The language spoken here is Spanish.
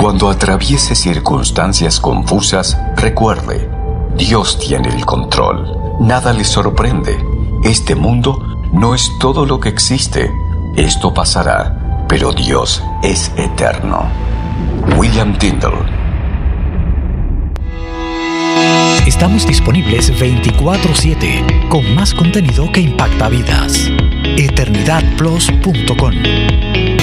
Cuando atraviese circunstancias confusas, recuerde, Dios tiene el control. Nada le sorprende. Este mundo no es todo lo que existe. Esto pasará, pero Dios es eterno. William Tyndale. Estamos disponibles 24/7 con más contenido que impacta vidas. eternidadplus.com